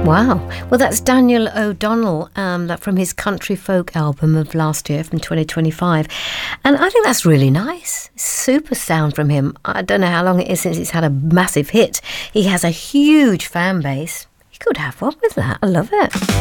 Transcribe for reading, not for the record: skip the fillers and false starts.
Wow. Well, that's Daniel O'Donnell that from his country folk album of last year, from 2025. And I think that's really nice. Super sound from him. I don't know how long it is since it's had a massive hit. He has a huge fan base. You could have one with that. I love it.